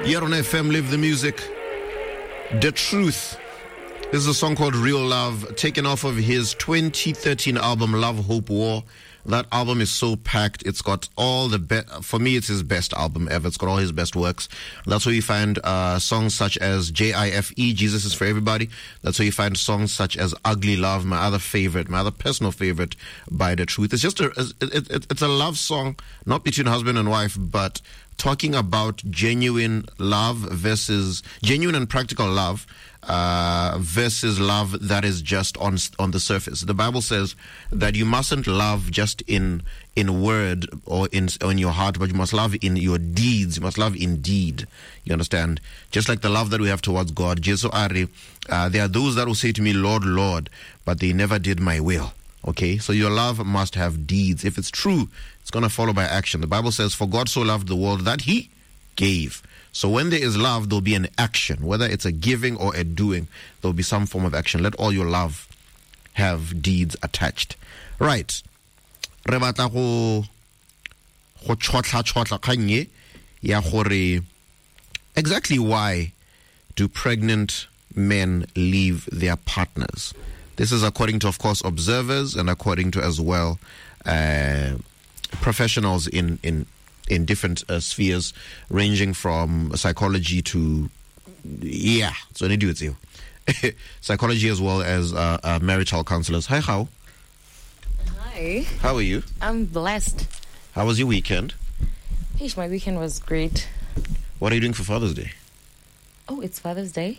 Here on FM, Live the Music. The Truth. This is a song called Real Love, taken off of his 2013 album, Love, Hope, War. That album is so packed. It's got all the best. For me, it's his best album ever. It's got all his best works. That's where you find songs such as JIFE, Jesus is for Everybody. That's where you find songs such as Ugly Love, my other personal favorite by The Truth. It's just it's a love song, not between husband and wife, but talking about genuine love versus genuine and practical love. Versus love that is just on the surface. The Bible says that you mustn't love just in word or in your heart, but you must love in your deeds. You must love in deed. You understand? Just like the love that we have towards God. Jesu Ari, there are those that will say to me, Lord, Lord, but they never did my will. Okay, so your love must have deeds. If it's true, it's going to follow by action. The Bible says, for God so loved the world that he gave. So when there is love, there'll be an action. Whether it's a giving or a doing, there'll be some form of action. Let all your love have deeds attached. Right. Re batla go chotla kgang e ya gore exactly why do pregnant men leave their partners? This is according to, of course, observers and according to as well professionals in different spheres, ranging from psychology to, so they do it too. Psychology as well as marital counselors. Hi, how? Hi. How are you? I'm blessed. How was your weekend? Hey, my weekend was great. What are you doing for Father's Day? Oh, it's Father's Day?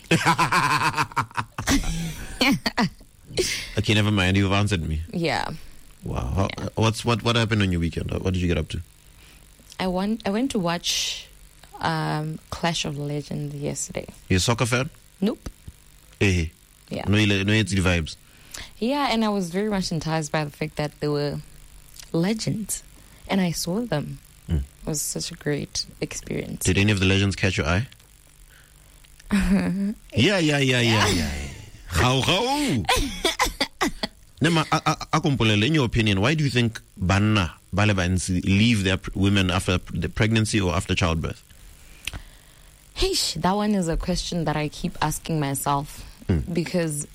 Okay, never mind. You've answered me. Yeah. Wow. What happened on your weekend? What did you get up to? I went to watch Clash of Legends yesterday. You a soccer fan? Nope. Hey. Yeah. No, it's the vibes. Yeah, and I was very much enticed by the fact that they were legends, and I saw them. It was such a great experience. Did any of the legends catch your eye? Yeah. How? In your opinion, why do you think banna leave their women after the pregnancy or after childbirth? Hey, that one is a question that I keep asking myself because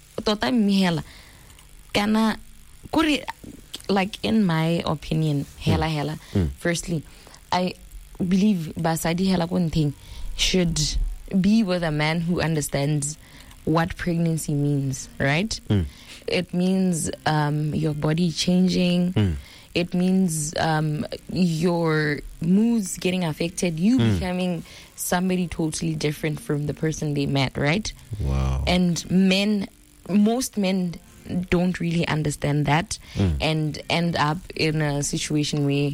like in my opinion, firstly, I believe basadi thing should be with a man who understands what pregnancy means, right? It means your body changing. It means your moods getting affected, you becoming somebody totally different from the person they met, right? Wow. And most men don't really understand that and end up in a situation where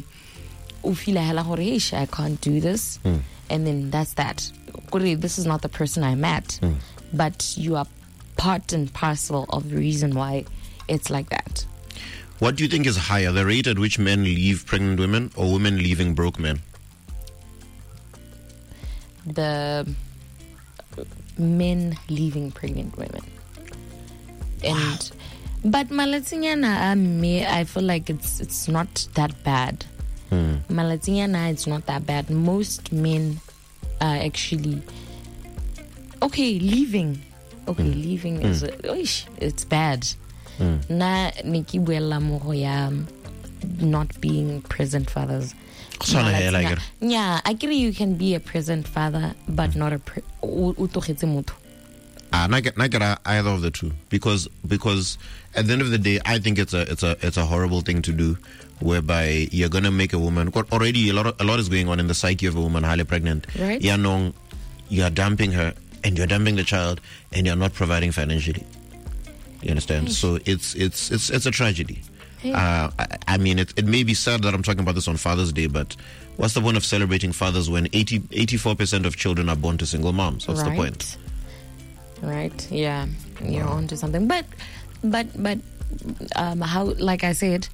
I can't do this. And then that's that. This is not the person I met. But you are part and parcel of the reason why it's like that. What do you think is higher, the rate at which men leave pregnant women or women leaving broke men? The men leaving pregnant women. And but Malatinyana, I feel like it's not that bad. Malatinyana, it's not that bad. Most men are actually leaving. Leaving is it's bad. Na niki buela mo ya not being present fathers. Yeah, I agree you can be a present father but not a I get either of the two because at the end of the day I think it's a horrible thing to do, whereby you're gonna make a woman already a lot is going on in the psyche of a woman highly pregnant. Right. You're dumping her and you're dumping the child and you're not providing financially. You understand? So it's a tragedy. I mean, it may be sad that I'm talking about this on Father's Day, but what's the point of celebrating fathers when 84% of children are born to single moms? What's the point? Right. Yeah. You're onto something. But how, like I said,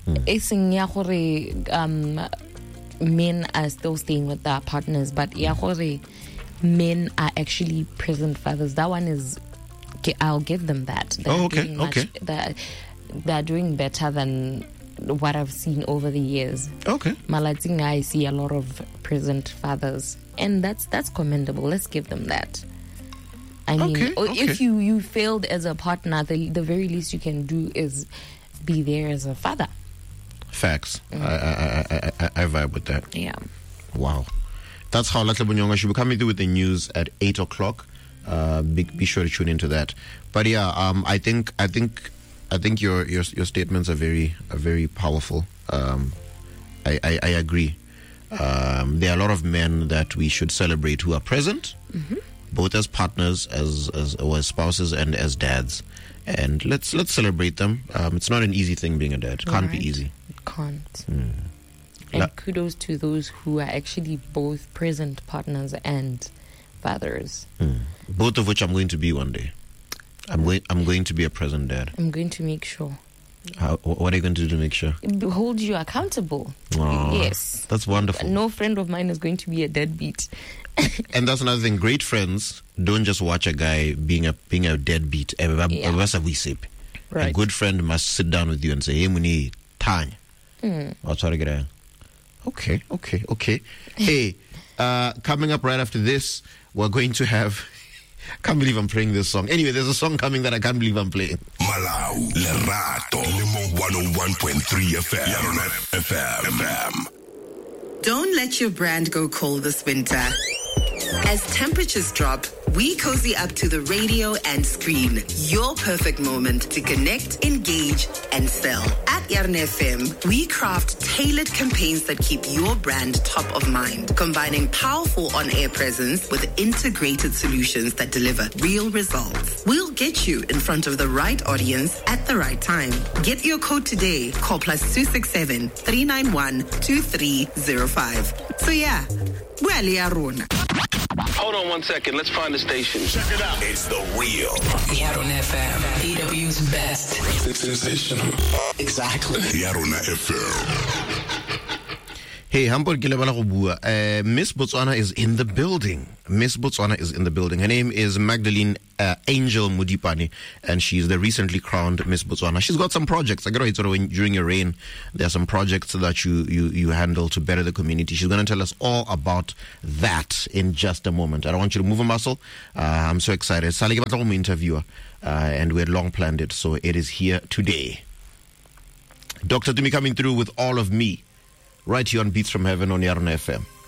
men are still staying with their partners, but men are actually present fathers. That one is, I'll give them that. They're okay. They're doing better than what I've seen over the years. Okay. Malatinga, I see a lot of present fathers, and that's commendable. Let's give them that. I mean, if you failed as a partner, the very least you can do is be there as a father. Facts. I vibe with that. Yeah. Wow. That's how Latle Bunyonga should be coming through with the news at 8 o'clock. Be sure to tune into that. But yeah, I think your statements are very powerful. I agree. There are a lot of men that we should celebrate who are present, both as partners, as spouses, and as dads. And let's celebrate them. It's not an easy thing being a dad. It can't be easy. It can't. And kudos to those who are actually both present partners and fathers. Both of which I'm going to be one day. I'm going to be a present dad. I'm going to make sure. What are you going to do to make sure? Hold you accountable. Aww, yes. That's wonderful. No friend of mine is going to be a deadbeat. And that's another thing. Great friends don't just watch a guy being a deadbeat. Right. A good friend must sit down with you and say, "Hey, Muni, Tanya." I'll try to get a. Okay. Hey, coming up right after this, we're going to have. Can't believe I'm playing this song. Anyway, there's a song coming that I can't believe I'm playing. Malau, Lerato, Limo 101.3 FM. Don't let your brand go cold this winter. As temperatures drop, we cozy up to the radio and screen. Your perfect moment to connect, engage, and sell. At Yarn FM, we craft tailored campaigns that keep your brand top of mind, combining powerful on-air presence with integrated solutions that deliver real results. We'll get you in front of the right audience at the right time. Get your code today. Call +267 391 2305. So yeah, well, Yarona. Hold on 1 second. Let's find the station. Check it out. It's the wheel. Yarn FM, EW's best. It's sensational. Exactly. Yarn FM. Hey, Hamburg Miss Botswana is in the building. Her name is Magdalene Angel Mudipani, and she's the recently crowned Miss Botswana. She's got some projects. During your reign, there are some projects that you handle to better the community. She's going to tell us all about that in just a moment. I don't want you to move a muscle. I'm so excited. Interviewer, and we had long planned it, so it is here today. Dr. Tumi coming through with All of Me, right here on Beats from Heaven on Yarn FM.